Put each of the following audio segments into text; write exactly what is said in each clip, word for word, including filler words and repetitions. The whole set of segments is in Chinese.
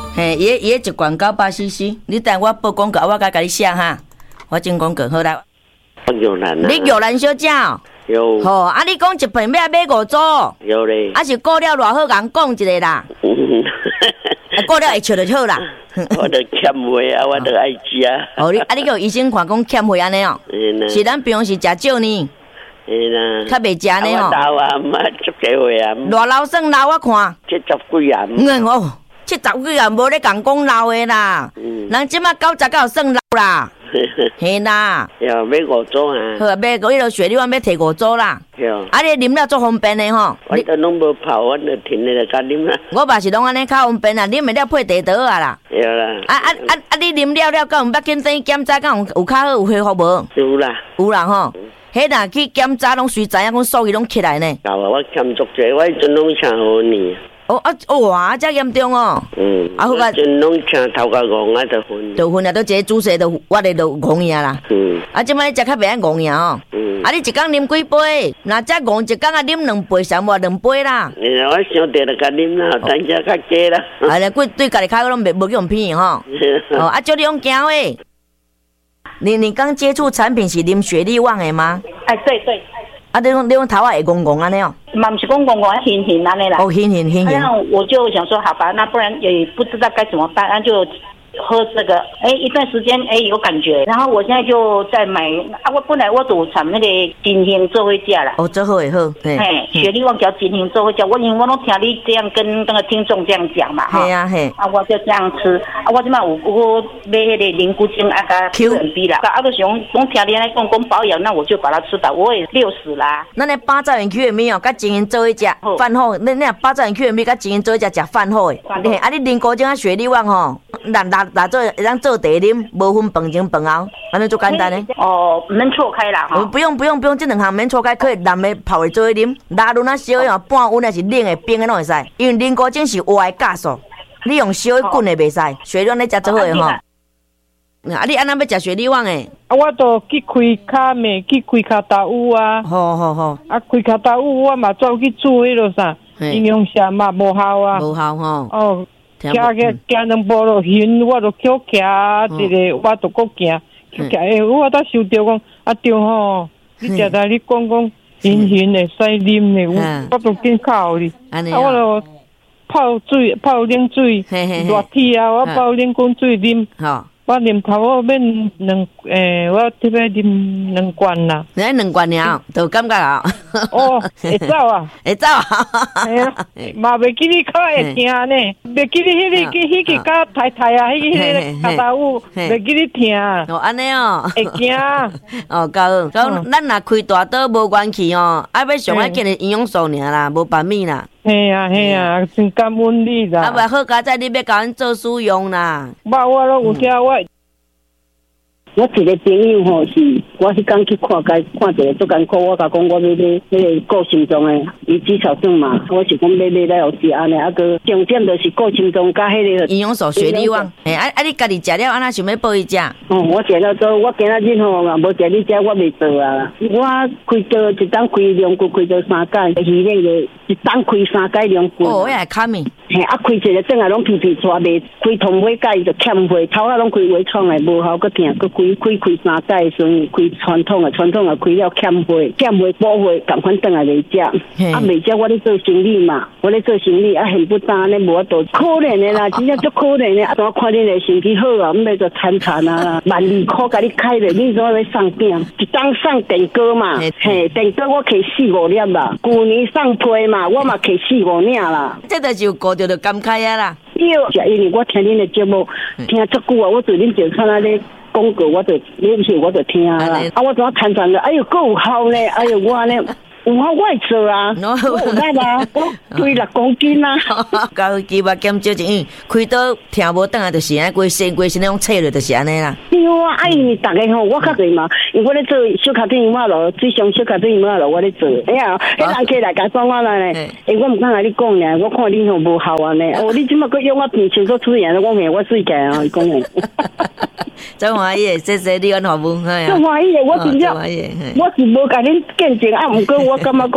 嘿，伊伊一罐九百 C C， 你等我报广告，我甲甲你写哈。我进广告好啦。 玉兰啊。 你玉兰小姐哦。 有。 吼，啊，你讲一瓶要买五组。 有咧。 啊是过了偌好，甲讲一个啦。啊，过了会笑就好啦。 我著欠货啊，我著爱食啊。 哦，你啊，你叫医生看讲欠货安尼哦。是咱平常时食少呢。 是啦。 较袂食呢吼。 老啊，嘛足几岁啊。 偌老算老我看。 七十几啊。 嗯哦。七十几啊，无咧共讲老的啦，嗯、人即马九十九算老啦，嘿啦。 要买五组啊。 好，买嗰迄个雪梨湾要摕五组啦。啊，你啉了足方便的吼。 我都拢无泡，我就停咧就甲啉啦。 我嘛是拢安尼较方便啦，啉袂了配地倒啊啦。 对啦。啊啊啊啊！你啉了了，敢有捌紧等于检查，敢有有较好有恢复无？ 有啦。 有啦吼。迄若去检查，拢随知影讲数据拢起来呢。 有啊，我欠足济，我迄阵拢请好年。 哦啊哇，遮严重哦！ 嗯，啊好个，真拢请头壳戆啊，就昏。就昏啊，都一个主食都我哋都戆呀啦。嗯。啊，即摆你食较袂爱戆呀哦。嗯。啊，你一工啉几杯？若只戆一工啊，啉两杯，上无两杯啦。哎， 我想着就甲啉啦，等下较加啦。 啊，咧，对对，家己骹拢袂无用偏吼。哦，啊，叫你用惊喂。你你刚接触产品是啉雪莉旺的吗？ 哎，对对。 啊，你用你用头啊会戆戆安尼哦？ 嘛，不是讲戆戆，晕晕安尼啦。 哦，晕晕晕晕。 然后我就想说，好吧，那不然也不知道该怎么办，那就喝这个。哎，一段时间哎有感觉，然后我现在就在买啊，我本来我都产那个金星做回家啦。 哦，做好也好。 嘿，雪莉旺叫金星做回家，我因为我拢听你这样跟那个听众这样讲嘛，哈。 嘿啊嘿。 啊，我就这样吃，啊，我即摆有我买迄个灵菇精啊，加 Q M B 啦，啊，就想讲听你来讲讲保养，那我就把它吃到，我也六十啦。 咱咧八兆元 Q M B 哦，甲金星做一只饭后，你你八兆元 Q M B 甲金星做一只食饭后诶。嘿，啊，你灵菇精啊，雪莉旺吼，拿拿拿做会当做茶啉，无分饭前饭后，安尼做简单诶。 哦，免错开啦哈。 不用不用不用，这两项免错开，可以蓝的泡的做去啉，拉轮啊烧的半温的是冷的冰的拢会使，因为灵菇精是活的酵素，你用烧的滚的袂使，雪莉旺咧食最好诶吼。啊，你安怎要食雪莉旺诶？ 啊，我都去开卡面，去开卡达乌啊。 好好好。啊， 开卡达乌我嘛走去煮迄落啥，营养下嘛无效啊。 无效吼。 哦。行行行两步就晕，我就叫行一个，我就搁行，叫行诶，我才想着讲啊对吼，你食在你讲讲晕晕诶，使啉诶，我都紧靠你，啊我就泡水泡冷水，热天啊，我泡冷滚水啉。我啉头我免两诶，我特别啉两罐啦。 你两罐了，就感觉啊。 哦，会走啊， 会走啊。 系啊，嘛袂记你较会听呢，袂记你迄个迄个较太太啊，迄个迄个卡达乌，袂记你听。 哦，安尼哦。 会惊。 哦，够够，咱若开大刀无元气哦，啊要上爱紧的营养素尔啦，无白米啦。 嘿啊嘿啊，真感恩你啦！ 啊，袂好佳哉，你要甲阮做使用啦。 我我拢有听我。 我一个朋友吼是，我迄天去看街看一个足艰苦，我甲讲我要买那个顾心脏的鱼子草酱嘛，我是讲买买来有食安尼，啊个重点就是顾心脏加迄个营养素雪莉旺。嘿，啊啊，你家己食了，安那想要报伊食？ 哦，我食了做，我今仔日吼嘛无食你食，我袂做啊。我开刀一档开两骨，开刀三解，鱼那个一档开三解两骨。 哦，那还卡面。 嘿，啊开一个转来拢皮皮抓袂，开通尾解就欠血，头啊拢开微创的，无效，佮疼，佮开开开三解的时阵，开传统的，传统的开了欠血，欠血补血，赶快转来来食。啊，袂食我咧做生意嘛，我咧做生意啊，很不单咧，无法度可怜的啦，真正足可怜的。啊，我看恁的身体好啊，毋要就惨惨啊，万二块甲你开咧，你怎要送饼？一当送电锅嘛，嘿，电锅我摕四五粒啦，去年送批嘛，我嘛摕四五领啦。 这就是有顾着就感慨啊啦。 对，是因为我听恁的节目听足久啊，我对恁就看啊咧广告，我就你是我就听啦。啊，我怎啊谈谈了？哎呦，够有效呢！哎呦，我呢有效我会做啊，我有力啊，我推六公斤啊。 高肌肉减少一，开刀听无转来就是安规身规身那种切落就是安尼啦。 对啊，啊因为大家吼，我较侪嘛，因为我咧做小卡丁马路，水上小卡丁马路我咧做。哎呀，迄人客来甲讲我来咧，诶，我毋敢甲你讲咧，我看你吼无效啊咧。哦，你即马佫用我变像做出演，我讲我水起来哦，伊讲诶。 真欢喜，谢谢你安服务，哎呀。 真欢喜，我真正我是无甲恁见证啊，毋过我感觉讲。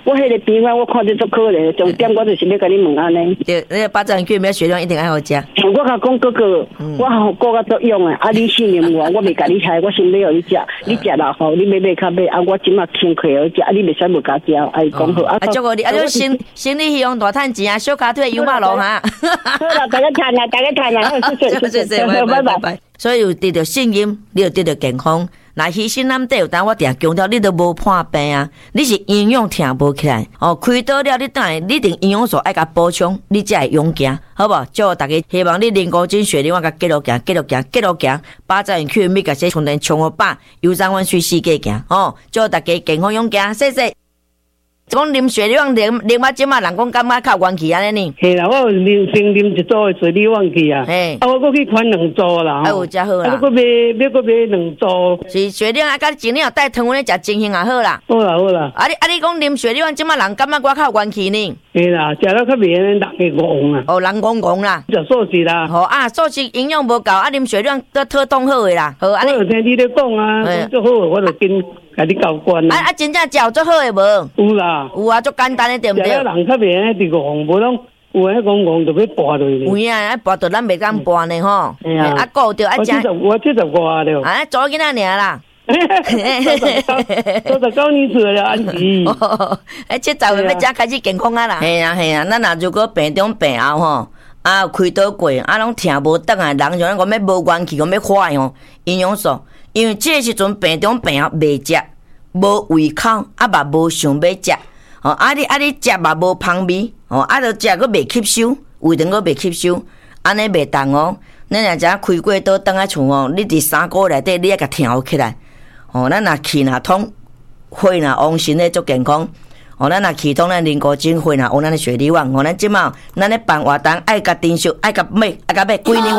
我迄个病啊，我看着足可怜，重点我就是要甲你问安尼。 对，那个八爪鱼叫咩？血量一定爱好食。 我甲讲哥哥，我好过甲作用诶，啊你信任我，我袂甲你害，我先要互你食，你食了后你要买较买，啊我即马轻亏而食，啊你袂使无甲食，啊伊讲好。 啊，祝福你，啊，你生生理希望大趁钱啊，小卡腿油马路哈。 好啦，大家谈啦，大家谈啦，好，谢谢，谢谢，拜拜拜。 所以有得到信任，你就得到健康。那牺牲咱得有当我定强调，你都无破病啊！你是营养听无起来哦，开刀了你等下你定营养素爱甲补充，你才会勇行，好不好？祝大家希望你零公斤血量我甲继续行，继续行，继续行，八十元去米甲些充电充好饱，有三万岁世界行哦！祝大家健康勇行，谢谢。讲啉血量啉啉啊，即马人讲感觉较元气安尼呢？ 系啦，我有啉先啉一组的水利旺气啊， 嘿， 啊我搁去款两组啦， 哎有真好啦， 啊搁买要搁买两组， 是血量啊，甲前日带糖分咧食精型也好啦。 好啦好啦， 啊你啊你讲啉血量，即马人感觉我较元气呢？ 系啦，食了较袂安尼人会戆啊， 哦，人戆戆啦， 食素食啦， 吼啊，素食营养无够，啊啉血量都特冻好诶啦，好安尼。 我有听你咧讲啊，最好我就跟甲你交关啦。 啊啊，真正食做好诶无？ 有啦， 有啊，足简单诶，对毋对？ 食了人较袂安尼直戆，无拢有安尼戆戆就要跋落去。 有啊，啊跋到咱袂敢跋呢吼。 哎呀， 啊顾着啊食。我七十，我七十外了。 啊，做囡仔尔啦。 做十九年做了安姨。 哎，七十岁要才开始健康啊啦。系啊系啊，咱若如果病中病后吼，啊开刀过，啊拢听无倒来，人像咱讲要无元气，讲要坏吼，营养素，因为这个时阵病中病后袂食，无胃口，啊嘛无想要食，哦啊你啊你食嘛无芳味，哦啊着食佫袂吸收，胃肠佫袂吸收，安尼袂当哦。咱若只开过刀倒来厝哦，你伫三个月内底你爱甲调起来。哦，咱若气若通，血若旺，身体足健康。哦，咱若气通，咱啉高精，血若旺，咱的血力旺。哦，咱即马咱咧办活动，爱甲珍惜，爱甲买，爱甲买几年。